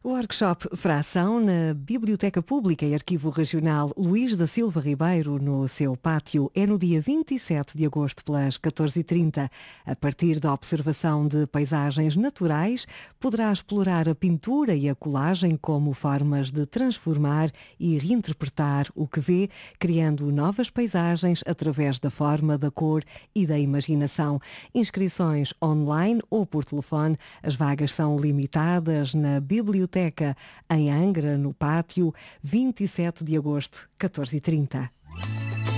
O workshop Fração na Biblioteca Pública e Arquivo Regional Luís da Silva Ribeiro, no seu pátio, é no dia 27 de agosto pelas 14h30. A partir da observação de paisagens naturais, poderá explorar a pintura e a colagem como formas de transformar e reinterpretar o que vê, criando novas paisagens através da forma, da cor e da imaginação. Inscrições online ou por telefone. As vagas são limitadas na Biblioteca em Angra, no pátio, 27 de agosto, 14h30.